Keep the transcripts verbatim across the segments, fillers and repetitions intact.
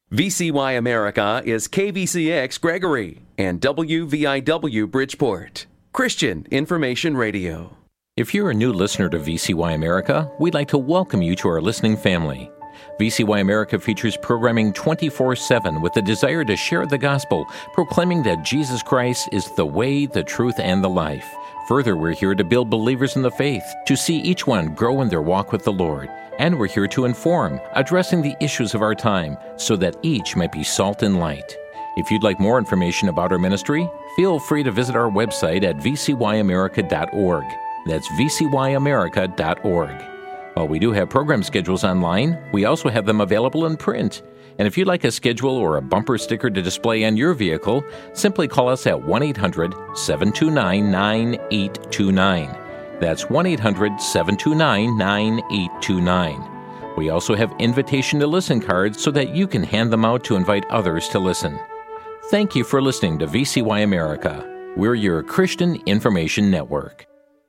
V C Y America is K V C X Gregory and W V I W Bridgeport, Christian Information Radio. If you're a new listener to V C Y America, we'd like to welcome you to our listening family. V C Y America features programming twenty-four seven with the desire to share the gospel, proclaiming that Jesus Christ is the way, the truth, and the life. Further, we're here to build believers in the faith, to see each one grow in their walk with the Lord. And we're here to inform, addressing the issues of our time, so that each might be salt and light. If you'd like more information about our ministry, feel free to visit our website at v c y america dot org. That's v c y america dot org. While we do have program schedules online, we also have them available in print. And if you'd like a schedule or a bumper sticker to display on your vehicle, simply call us at one eight hundred seven two nine nine eight two nine. That's one eight hundred seven two nine nine eight two nine. We also have invitation to listen cards so that you can hand them out to invite others to listen. Thank you for listening to V C Y America. We're your Christian Information Network.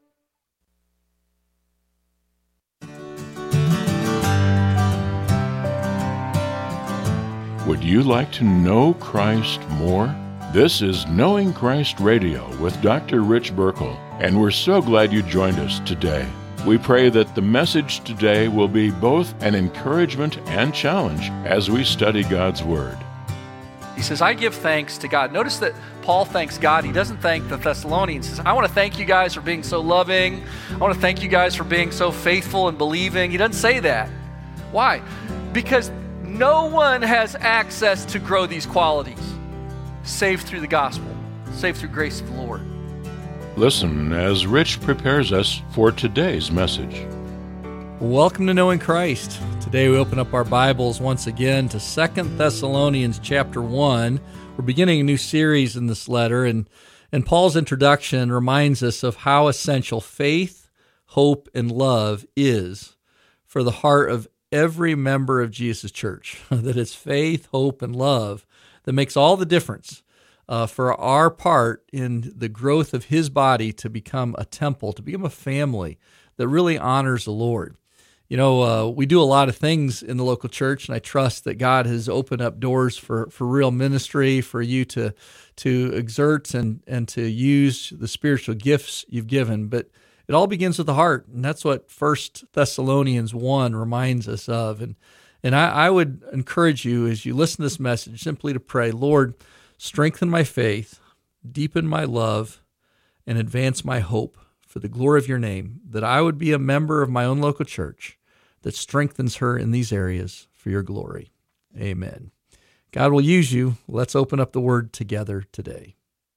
Would you like to know Christ more? This is Knowing Christ Radio with Doctor Rich Burkle, and we're so glad you joined us today. We pray that the message today will be both an encouragement and challenge as we study God's Word. He says, I give thanks to God. Notice that Paul thanks God. He doesn't thank the Thessalonians. He says, I want to thank you guys for being so loving. I want to thank you guys for being so faithful and believing. He doesn't say that. Why? Because no one has access to grow these qualities save through the gospel, save through grace of the Lord. Listen as Rich prepares us for today's message. Welcome to Knowing Christ. Today we open up our Bibles once again to Second Thessalonians chapter one. We're beginning a new series in this letter, and, and Paul's introduction reminds us of how essential faith, hope, and love is for the heart of every member of Jesus' church, that it's faith, hope, and love that makes all the difference uh, for our part in the growth of his body to become a temple, to become a family that really honors the Lord. You know, uh, we do a lot of things in the local church, and I trust that God has opened up doors for, for real ministry, for you to to exert and, and to use the spiritual gifts you've given. But it all begins with the heart, and that's what First Thessalonians one reminds us of. And and I, I would encourage you, as you listen to this message, simply to pray, Lord, strengthen my faith, deepen my love, and advance my hope for the glory of your name, that I would be a member of my own local church that strengthens her in these areas for your glory. Amen. God will use you. Let's open up the Word together today.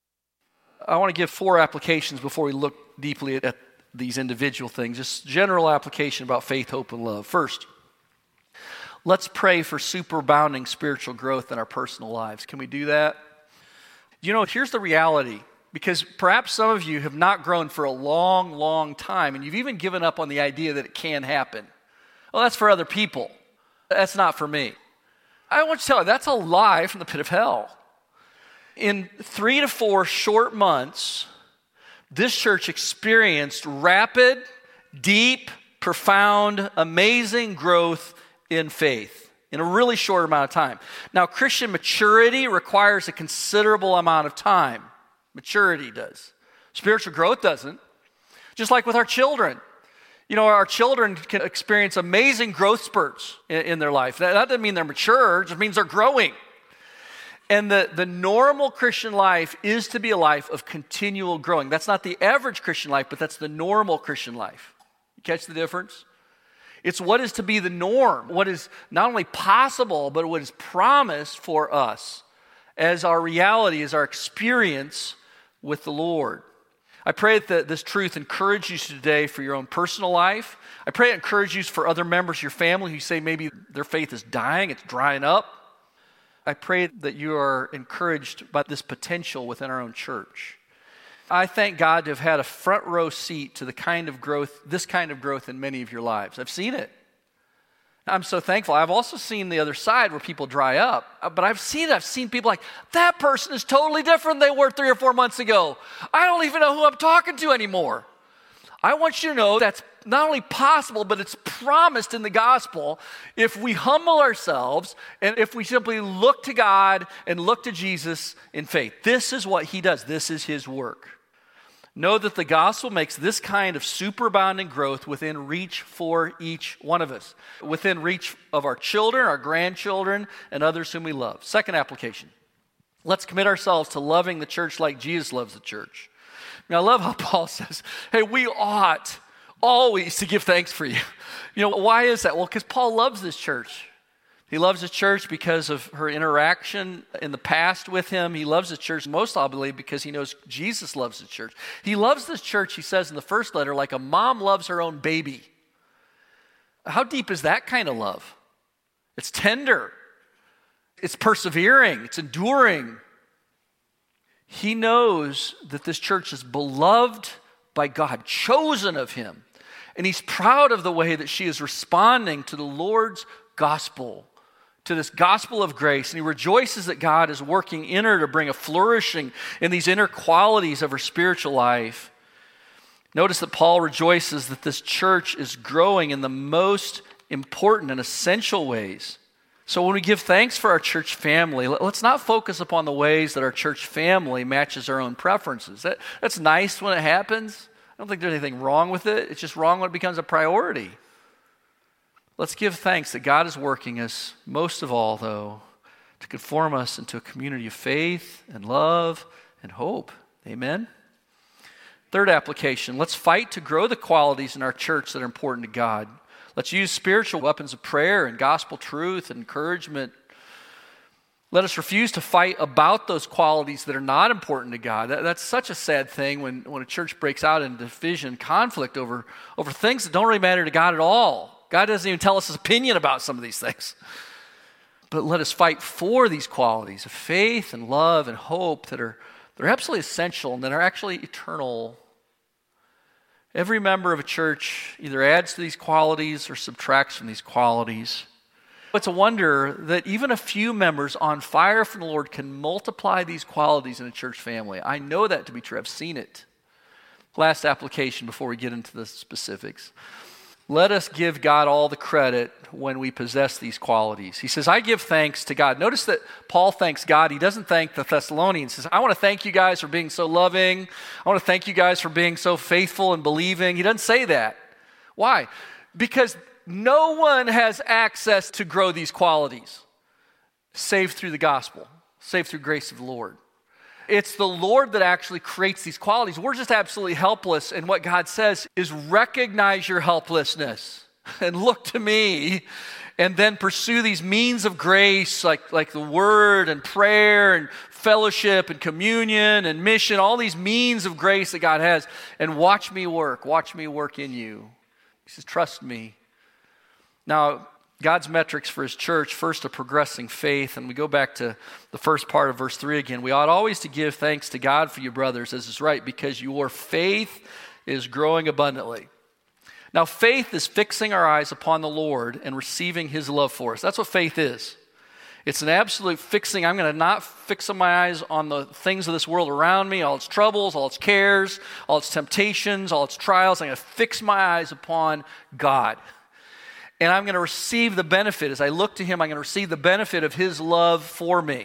I want to give four applications before we look deeply at these individual things, just general application about faith, hope, and love. First, let's pray for superabounding spiritual growth in our personal lives. Can we do that? You know, here's the reality, because perhaps some of you have not grown for a long, long time, and you've even given up on the idea that it can happen. Well, that's for other people. That's not for me. I want to tell you, that's a lie from the pit of hell. In three to four short months, this church experienced rapid, deep, profound, amazing growth in faith in a really short amount of time. Now, Christian maturity requires a considerable amount of time. Maturity does. Spiritual growth doesn't. Just like with our children. You know, our children can experience amazing growth spurts in, in their life. That, that doesn't mean they're mature, it just means they're growing. And the, the normal Christian life is to be a life of continual growing. That's not the average Christian life, but that's the normal Christian life. You catch the difference? It's what is to be the norm, what is not only possible, but what is promised for us as our reality, as our experience with the Lord. I pray that this truth encourages you today for your own personal life. I pray it encourages you for other members of your family who say maybe their faith is dying, it's drying up. I pray that you are encouraged by this potential within our own church. I thank God to have had a front row seat to the kind of growth, this kind of growth in many of your lives. I've seen it. I'm so thankful. I've also seen the other side where people dry up, but I've seen it. I've seen people like, that person is totally different than they were three or four months ago. I don't even know who I'm talking to anymore. I want you to know that's not only possible, but it's promised in the gospel if we humble ourselves and if we simply look to God and look to Jesus in faith. This is what he does. This is his work. Know that the gospel makes this kind of superabounding growth within reach for each one of us, within reach of our children, our grandchildren, and others whom we love. Second application, let's commit ourselves to loving the church like Jesus loves the church. Now, I love how Paul says, hey, we ought always to give thanks for you. You know, why is that? Well, because Paul loves this church. He loves his church because of her interaction in the past with him. He loves the church most, I believe, because he knows Jesus loves the church. He loves this church, he says in the first letter, like a mom loves her own baby. How deep is that kind of love? It's tender. It's persevering. It's enduring. He knows that this church is beloved by God, chosen of him. And he's proud of the way that she is responding to the Lord's gospel, to this gospel of grace. And he rejoices that God is working in her to bring a flourishing in these inner qualities of her spiritual life. Notice that Paul rejoices that this church is growing in the most important and essential ways. So when we give thanks for our church family, let's not focus upon the ways that our church family matches our own preferences. That, that's nice when it happens. I don't think there's anything wrong with it. It's just wrong when it becomes a priority. Let's give thanks that God is working us, most of all, though, to conform us into a community of faith and love and hope. Amen? Third application, let's fight to grow the qualities in our church that are important to God. Let's use spiritual weapons of prayer and gospel truth and encouragement. Let us refuse to fight about those qualities that are not important to God. That, that's such a sad thing when, when a church breaks out in division, conflict over, over things that don't really matter to God at all. God doesn't even tell us his opinion about some of these things. But let us fight for these qualities of faith and love and hope that are, that are absolutely essential and that are actually eternal. Every member of a church either adds to these qualities or subtracts from these qualities. It's a wonder that even a few members on fire from the Lord can multiply these qualities in a church family. I know that to be true. I've seen it. Last application before we get into the specifics. Let us give God all the credit when we possess these qualities. He says, I give thanks to God. Notice that Paul thanks God. He doesn't thank the Thessalonians. He says, I want to thank you guys for being so loving. I want to thank you guys for being so faithful and believing. He doesn't say that. Why? Because no one has access to grow these qualities save through the gospel, save through grace of the Lord. It's the Lord that actually creates these qualities. We're just absolutely helpless. And what God says is recognize your helplessness and look to me and then pursue these means of grace like, like the word and prayer and fellowship and communion and mission, all these means of grace that God has. And watch me work. Watch me work in you. He says, trust me. Now, God's metrics for his church, first a progressing faith, and we go back to the first part of verse three again. We ought always to give thanks to God for you, brothers, as is right, because your faith is growing abundantly. Now, faith is fixing our eyes upon the Lord and receiving his love for us. That's what faith is. It's an absolute fixing. I'm going to not fix my eyes on the things of this world around me, all its troubles, all its cares, all its temptations, all its trials. I'm going to fix my eyes upon God. And I'm going to receive the benefit. As I look to him, I'm going to receive the benefit of his love for me.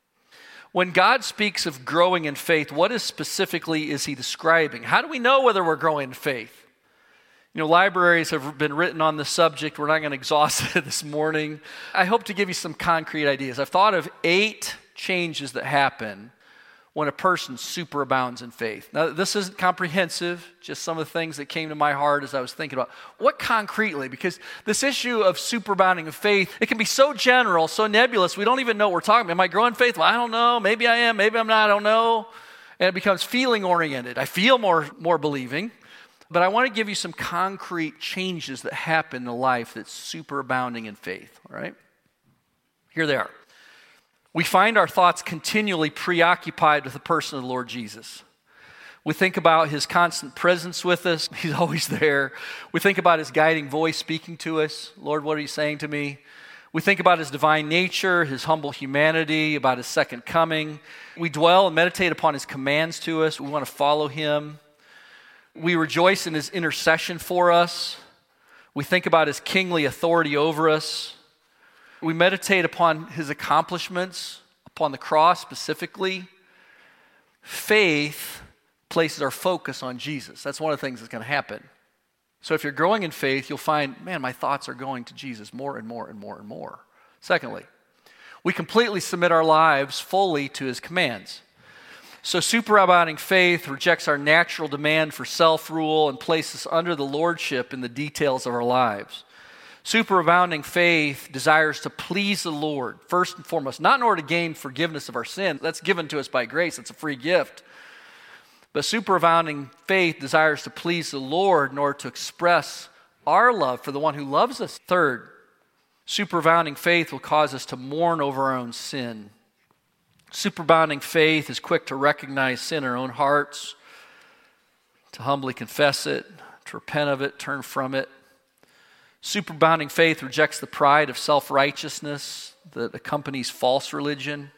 When God speaks of growing in faith, what is specifically is he describing? How do we know whether we're growing in faith? You know, libraries have been written on the subject. We're not going to exhaust it this morning. I hope to give you some concrete ideas. I've thought of eight changes that happen when a person superabounds in faith. Now, this isn't comprehensive, just some of the things that came to my heart as I was thinking about what concretely, because this issue of superabounding in faith, it can be so general, so nebulous, we don't even know what we're talking about. Am I growing in faith? Well, I don't know. Maybe I am. Maybe I'm not. I don't know. And it becomes feeling oriented. I feel more, more believing, but I want to give you some concrete changes that happen in a life that's superabounding in faith, all right? Here they are. We find our thoughts continually preoccupied with the person of the Lord Jesus. We think about his constant presence with us. He's always there. We think about his guiding voice speaking to us. Lord, what are you saying to me? We think about his divine nature, his humble humanity, about his second coming. We dwell and meditate upon his commands to us. We want to follow him. We rejoice in his intercession for us. We think about his kingly authority over us. We meditate upon his accomplishments, upon the cross specifically. Faith places our focus on Jesus. That's one of the things that's going to happen. So if you're growing in faith, you'll find, man, my thoughts are going to Jesus more and more and more and more. Secondly, we completely submit our lives fully to his commands. So superabounding faith rejects our natural demand for self-rule and places us under the lordship in the details of our lives. Superabounding faith desires to please the Lord, first and foremost, not in order to gain forgiveness of our sin. That's given to us by grace. It's a free gift. But superabounding faith desires to please the Lord in order to express our love for the one who loves us. Third, superabounding faith will cause us to mourn over our own sin. Superabounding faith is quick to recognize sin in our own hearts, to humbly confess it, to repent of it, turn from it. Superabounding faith rejects the pride of self-righteousness that accompanies false religion.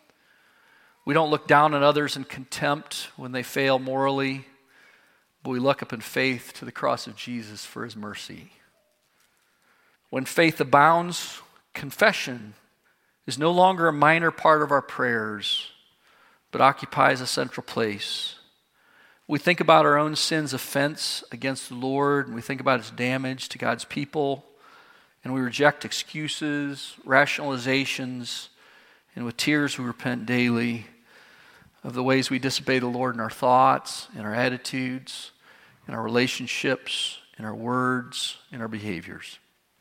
We don't look down on others in contempt when they fail morally, but we look up in faith to the cross of Jesus for his mercy. When faith abounds, confession is no longer a minor part of our prayers, but occupies a central place. We think about our own sin's offense against the Lord, and we think about its damage to God's people, and we reject excuses, rationalizations, and with tears we repent daily of the ways we disobey the Lord in our thoughts, in our attitudes, in our relationships, in our words, in our behaviors.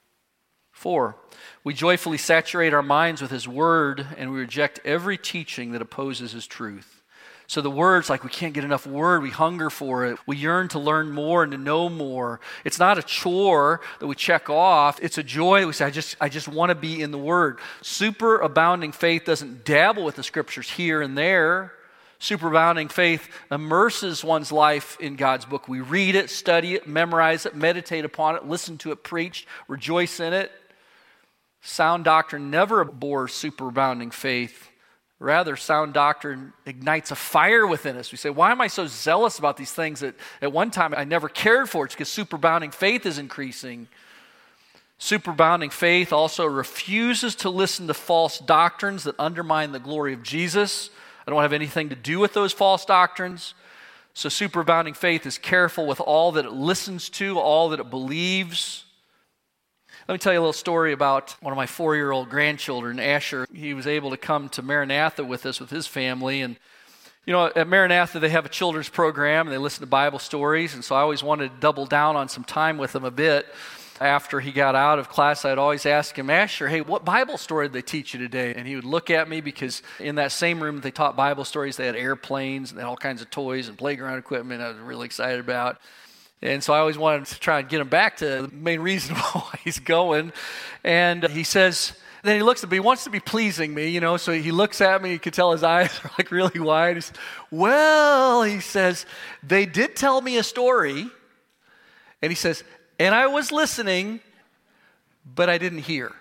Four, we joyfully saturate our minds with his word, and we reject every teaching that opposes his truth. So the word's like we can't get enough word. We hunger for it. We yearn to learn more and to know more. It's not a chore that we check off. It's a joy that we say, I just, I just want to be in the word. Superabounding faith doesn't dabble with the scriptures here and there. Superabounding faith immerses one's life in God's book. We read it, study it, memorize it, meditate upon it, listen to it preached, rejoice in it. Sound doctrine never bores superabounding faith. Rather, sound doctrine ignites a fire within us. We say, why am I so zealous about these things that at one time I never cared for? It's because superabounding faith is increasing. Superabounding faith also refuses to listen to false doctrines that undermine the glory of Jesus. I don't have anything to do with those false doctrines. So superabounding faith is careful with all that it listens to, all that it believes. Let me tell you a little story about one of my four-year-old grandchildren, Asher. He was able to come to Maranatha with us, with his family. And, you know, at Maranatha, they have a children's program, and they listen to Bible stories. And so I always wanted to double down on some time with him a bit. After he got out of class, I'd always ask him, Asher, hey, what Bible story did they teach you today? And he would look at me because in that same room that they taught Bible stories, they had airplanes and they had all kinds of toys and playground equipment I was really excited about. And so I always wanted to try and get him back to the main reason why he's going. And he says, then he looks at me, he wants to be pleasing me, you know, so he looks at me, you can tell his eyes are like really wide. He says, well, he says, they did tell me a story. And he says, and I was listening, but I didn't hear.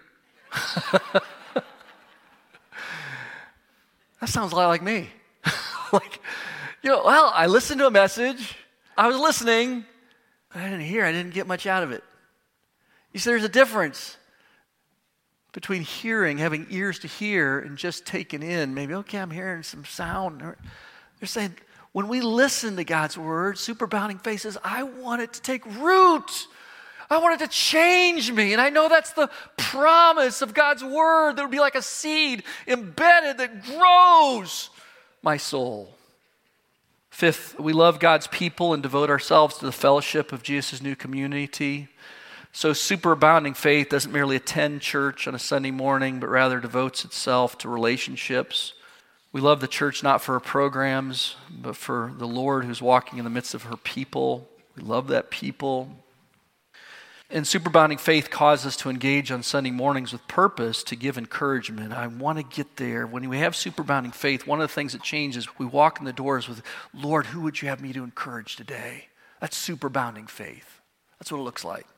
That sounds a lot like me. Like, you know, well, I listened to a message, I was listening, but I didn't hear, I didn't get much out of it. You see, there's a difference between hearing, having ears to hear, and just taking in, maybe, okay, I'm hearing some sound. They're saying, when we listen to God's word, superabounding faith says, I want it to take root. I want it to change me. And I know that's the promise of God's word. That would be like a seed embedded that grows my soul. Fifth, we love God's people and devote ourselves to the fellowship of Jesus' new community. So superabounding faith doesn't merely attend church on a Sunday morning, but rather devotes itself to relationships. We love the church not for her programs, but for the Lord who's walking in the midst of her people. We love that people. And superabounding faith causes us to engage on Sunday mornings with purpose to give encouragement. I want to get there. When we have superabounding faith, one of the things that changes, we walk in the doors with, Lord, who would you have me to encourage today? That's superabounding faith. That's what it looks like.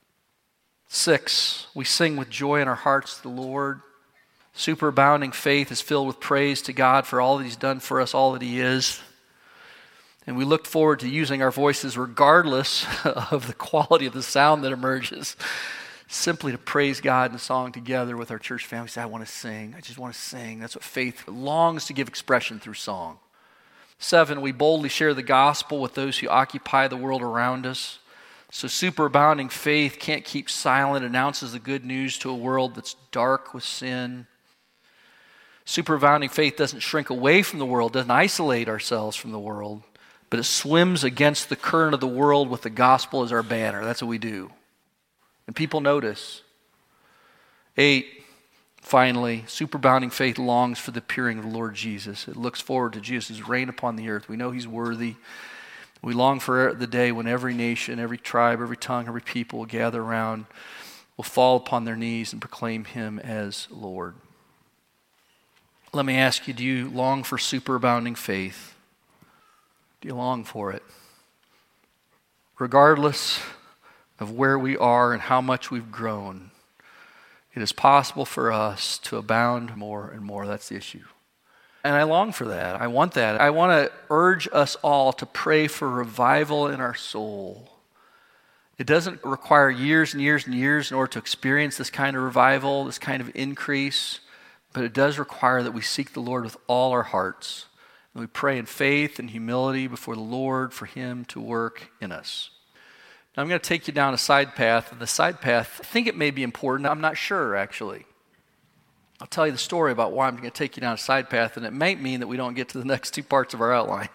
Six, we sing with joy in our hearts to the Lord. Superabounding faith is filled with praise to God for all that he's done for us, all that he is. And we look forward to using our voices regardless of the quality of the sound that emerges, simply to praise God in a song together with our church family. Say, I want to sing. I just want to sing. That's what faith longs to give expression through song. Seven, we boldly share the gospel with those who occupy the world around us. So superabounding faith can't keep silent, announces the good news to a world that's dark with sin. Superabounding faith doesn't shrink away from the world, doesn't isolate ourselves from the world, but it swims against the current of the world with the gospel as our banner. That's what we do. And people notice. Eight, finally, superabounding faith longs for the appearing of the Lord Jesus. It looks forward to Jesus' reign upon the earth. We know he's worthy. We long for the day when every nation, every tribe, every tongue, every people will gather around, will fall upon their knees and proclaim him as Lord. Let me ask you, do you long for superabounding faith? Do you long for it? Regardless of where we are and how much we've grown, it is possible for us to abound more and more. That's the issue. And I long for that. I want that. I want to urge us all to pray for revival in our soul. It doesn't require years and years and years in order to experience this kind of revival, this kind of increase, but it does require that we seek the Lord with all our hearts. And we pray in faith and humility before the Lord for him to work in us. Now I'm going to take you down a side path, and the side path, I think it may be important. I'm not sure, actually. I'll tell you the story about why I'm going to take you down a side path, and it might mean that we don't get to the next two parts of our outline.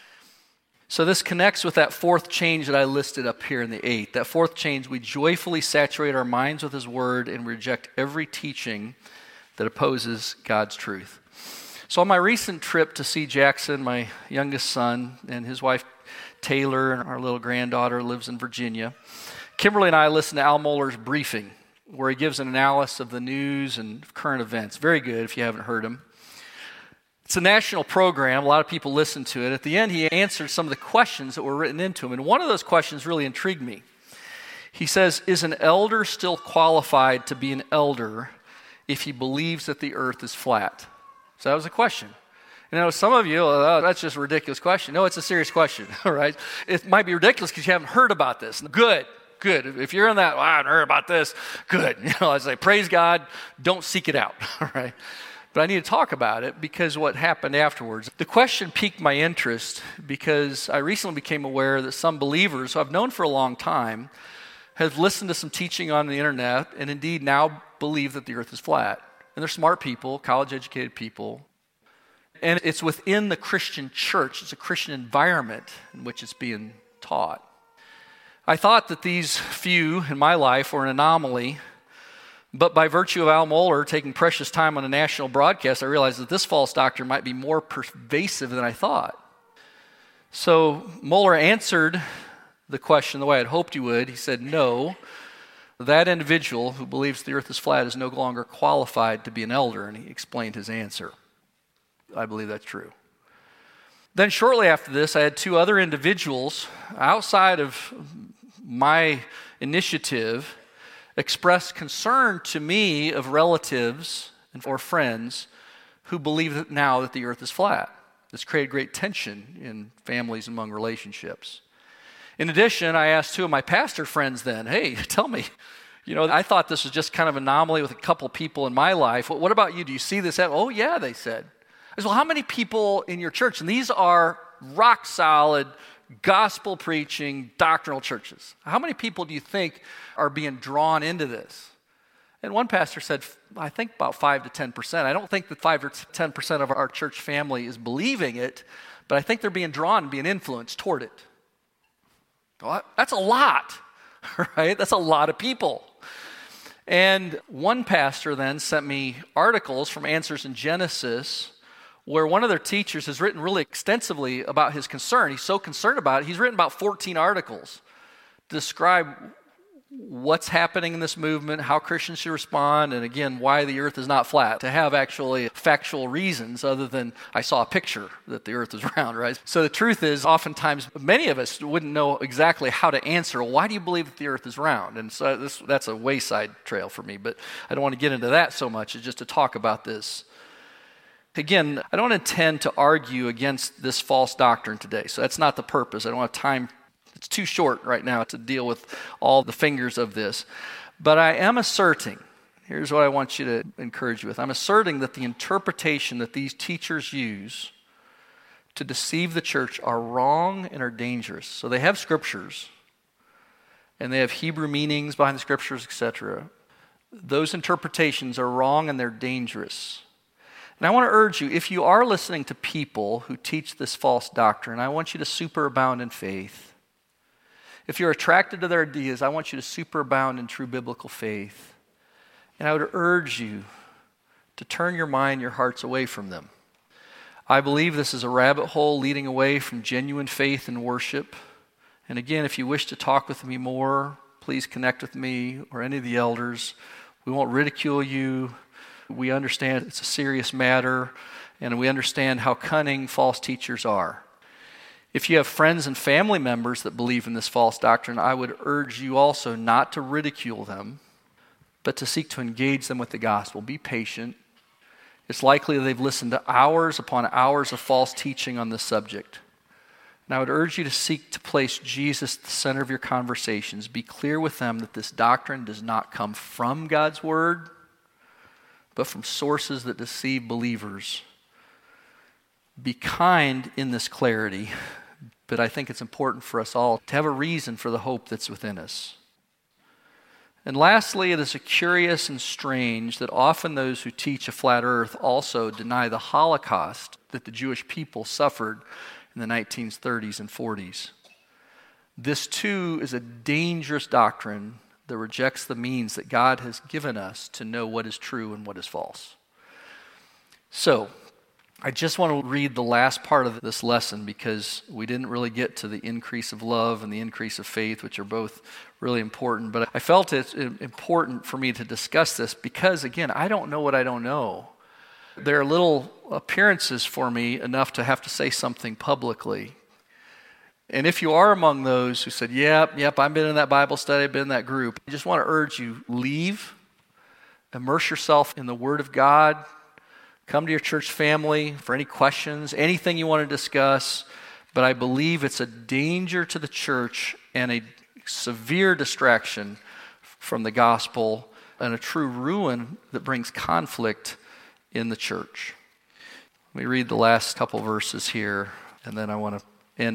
So this connects with that fourth change that I listed up here in the eighth. That fourth change, we joyfully saturate our minds with his word and reject every teaching that opposes God's truth. So on my recent trip to see Jackson, my youngest son, and his wife Taylor, and our little granddaughter lives in Virginia, Kimberly and I listened to Al Mohler's briefing, where he gives an analysis of the news and current events. Very good if you haven't heard him. It's a national program. A lot of people listen to it. At the end, he answered some of the questions that were written into him, and one of those questions really intrigued me. He says, is an elder still qualified to be an elder if he believes that the earth is flat? So that was a question. You know, some of you, oh, that's just a ridiculous question. No, it's a serious question, all right? It might be ridiculous because you haven't heard about this. Good, good. If you're in that, well, I haven't heard about this, good. You know, I say, praise God, don't seek it out, all right? But I need to talk about it because what happened afterwards. The question piqued my interest because I recently became aware that some believers who I've known for a long time have listened to some teaching on the internet and indeed now believe that the earth is flat. And they're smart people, college-educated people. And it's within the Christian church. It's a Christian environment in which it's being taught. I thought that these few in my life were an anomaly, but by virtue of Al Mohler taking precious time on a national broadcast, I realized that this false doctrine might be more pervasive than I thought. So Mohler answered the question the way I'd hoped he would. He said, no, that individual who believes the earth is flat is no longer qualified to be an elder, and he explained his answer. I believe that's true. Then shortly after this, I had two other individuals outside of my initiative express concern to me of relatives or friends who believe that now that the earth is flat. This created great tension in families among relationships. In addition, I asked two of my pastor friends then, hey, tell me, you know, I thought this was just kind of an anomaly with a couple people in my life. What about you? Do you see this? Oh, yeah, they said. I said, well, how many people in your church? And these are rock solid, gospel preaching, doctrinal churches. How many people do you think are being drawn into this? And one pastor said, I think about five to ten percent. I don't think that five or ten percent of our church family is believing it, but I think they're being drawn and being influenced toward it. Well, that's a lot, right? That's a lot of people. And one pastor then sent me articles from Answers in Genesis where one of their teachers has written really extensively about his concern. He's so concerned about it, he's written about fourteen articles to describe what's happening in this movement, how Christians should respond, and again, why the earth is not flat, to have actually factual reasons other than I saw a picture that the earth is round, right? So the truth is, oftentimes, many of us wouldn't know exactly how to answer, why do you believe that the earth is round? And so this, that's a wayside trail for me, but I don't want to get into that so much, it's just to talk about this. Again, I don't intend to argue against this false doctrine today, so that's not the purpose. I don't have time. It's too short right now to deal with all the fingers of this. But I am asserting, here's what I want you to encourage you with. I'm asserting that the interpretation that these teachers use to deceive the church are wrong and are dangerous. So they have scriptures, and they have Hebrew meanings behind the scriptures, et cetera. Those interpretations are wrong and they're dangerous. And I want to urge you, if you are listening to people who teach this false doctrine, I want you to superabound in faith. If you're attracted to their ideas, I want you to superabound in true biblical faith. And I would urge you to turn your mind, your hearts away from them. I believe this is a rabbit hole leading away from genuine faith and worship. And again, if you wish to talk with me more, please connect with me or any of the elders. We won't ridicule you. We understand it's a serious matter, and we understand how cunning false teachers are. If you have friends and family members that believe in this false doctrine, I would urge you also not to ridicule them, but to seek to engage them with the gospel. Be patient. It's likely they've listened to hours upon hours of false teaching on this subject. And I would urge you to seek to place Jesus at the center of your conversations. Be clear with them that this doctrine does not come from God's word, but from sources that deceive believers. Be kind in this clarity, but I think it's important for us all to have a reason for the hope that's within us. And lastly, it is a curious and strange that often those who teach a flat earth also deny the Holocaust that the Jewish people suffered in the nineteen thirties and forties. This too is a dangerous doctrine that rejects the means that God has given us to know what is true and what is false. So, I just want to read the last part of this lesson because we didn't really get to the increase of love and the increase of faith, which are both really important. But I felt it's important for me to discuss this because, again, I don't know what I don't know. There are little appearances for me enough to have to say something publicly. And if you are among those who said, yep, yep, I've been in that Bible study, I've been in that group, I just want to urge you, leave, immerse yourself in the Word of God, come to your church family for any questions, anything you want to discuss. But I believe it's a danger to the church and a severe distraction from the gospel and a true ruin that brings conflict in the church. Let me read the last couple verses here, and then I want to